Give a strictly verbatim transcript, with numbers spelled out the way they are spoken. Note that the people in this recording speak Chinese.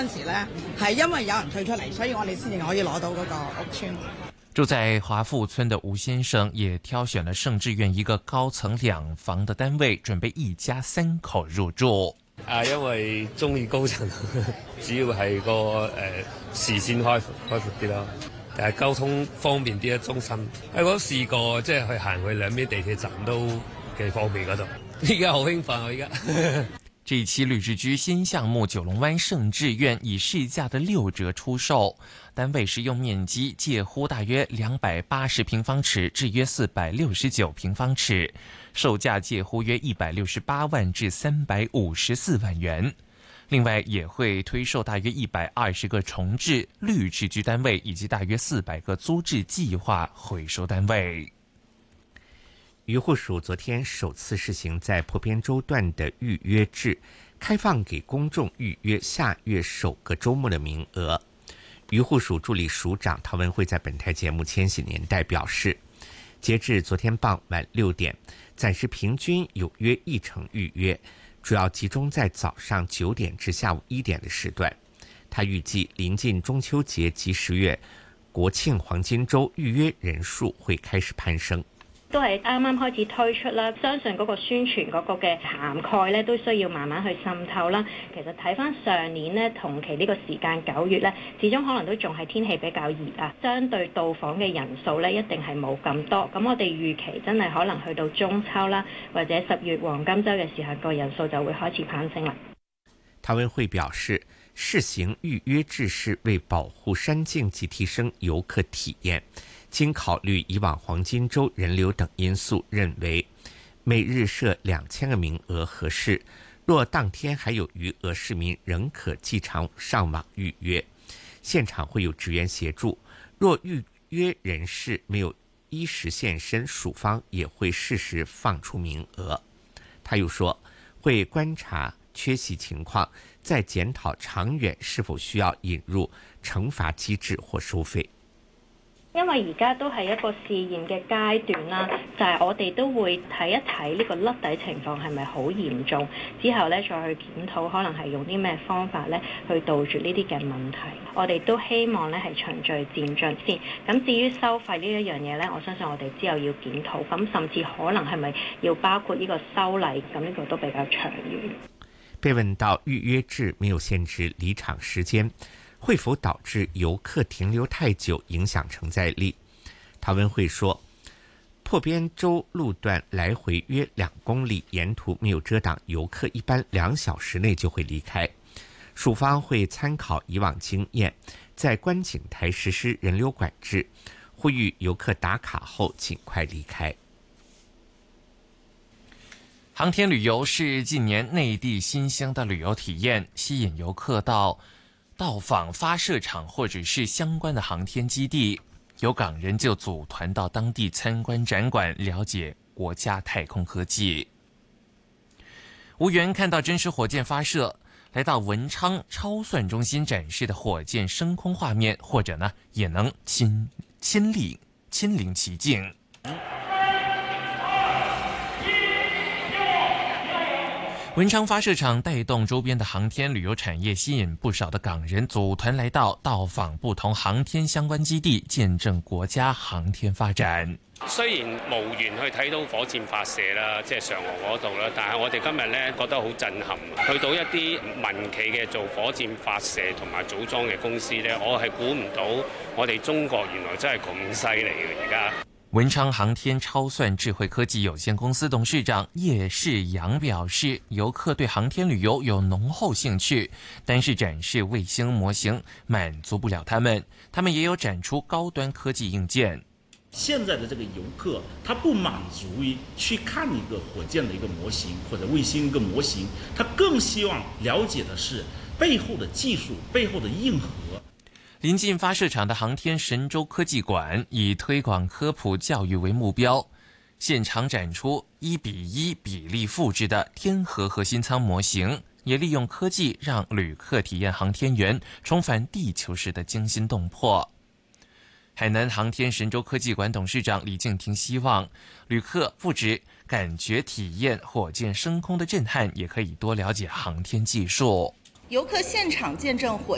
陣時咧，係因為有人退出嚟，所以我哋先至可以攞到嗰個屋邨。 住在華富村的吳先生也挑選了盛志苑一個高層兩房的單位，準備一家三口入住。 啊，因為中意高層，主要係個誒、呃、視線開闊開闊啲咯，誒交通方便啲啊，中心。喺嗰度試過，即係去行去兩邊地鐵站都幾方便嗰度。依家好興奮，我依家。 這一期綠置居新項目九龍灣盛志苑以市價的六折出售，單位實用面積介乎大約兩百八十平方尺至約四百六十九平方尺，售價介乎約一百六十八萬至三百五十四萬元。另外也會推售大約一百二十個重置綠置居單位以及大約四百個租置計劃回收單位。 漁護署昨天首次試行在破邊洲段的預約制，開放給公眾預約下月首個周末的名額。漁護署助理署長陶文慧在本台節目《千禧年代》表示，截至昨天傍晚六點，暫時平均有約一成預約，主要集中在早上九點至下午一點的時段。他預計臨近中秋節及十月國慶黃金週預約人數會開始攀升。 都係啱啱開始推出啦，相信嗰個宣傳嗰個嘅涵蓋咧，都需要慢慢去滲透啦。其實睇翻上年呢，同期呢個時間九月咧，始終可能都仲係天氣比較熱啊，相對到訪嘅人數咧，一定係冇咁多。咁我哋預期真係可能去到中秋啦，或者十月黃金週嘅時候，個人數就會開始攀升啦。 陶文慧表示，試行預約制是為保護山徑及提升遊客體驗。經考慮以往黃金週人流等因素，認為每日設兩千個名額合適。若當天還有餘額，市民仍可即場上網預約，現場會有職員協助。若預約人士沒有依時現身，署方也會適時放出名額。他又說，會觀察缺席情況，再檢討長遠是否需要引入懲罰機制或收費。 因為而家都係一個試驗嘅階段啦，就係、是、我哋都會睇一睇呢個甩底情況係咪好嚴重，之後咧再去檢討可能係用啲咩方法咧去杜絕呢啲嘅問題。我哋都希望咧係循序漸進先。咁至於收費呢一樣嘢咧，我相信我哋之後要檢討，咁甚至可能係咪要包括呢個修例，咁呢個都比較長遠。 被問到預約制沒有限制離場時間，會否導致遊客停留太久，影響承載力？陶文慧說，破邊洲路段來回約兩公里，沿途沒有遮擋，遊客一般兩小時內就會離開。署方會參考以往經驗，在觀景台實施人流管制，呼籲遊客打卡後盡快離開。 航天旅遊是近年內地新興的旅遊體驗，吸引遊客到到訪發射場或者是相關的航天基地，有港人就組團到當地參觀展館，了解國家太空科技。無緣看到真實火箭發射，來到文昌超算中心展示的火箭升空畫面，或者呢也能親親歷親臨其境。文昌發射場帶動周邊的航天旅遊產業，吸引不少的港人組團來到到訪不同航天相關基地，見證國家航天發展。 雖然無緣去睇到火箭發射啦，即係嫦娥嗰度啦，但係我哋今日咧覺得好震撼。去到一啲民企嘅做火箭發射同埋組裝嘅公司咧，我係估唔到我哋中國原來真係咁犀利嘅而家。 文昌航天超算智慧科技有限公司董事長葉世陽表示，遊客對航天旅遊有濃厚興趣，但是展示衛星模型滿足不了他們，他們也有展出高端科技硬件。 現在的這個遊客，他不滿足於去看一個火箭的一個模型或者衛星一個模型，他更希望了解的是背後的技術、背後的硬核。 臨近發射場的航天神舟科技館以推廣科普教育為目標，現場展出一比一比例複製的天河核心艙模型，也利用科技讓旅客體驗航天員重返地球時的驚心動魄。海南航天神舟科技館董事長李敬亭希望旅客不止感覺體驗火箭升空的震撼，也可以多了解航天技術。 遊客現場見證火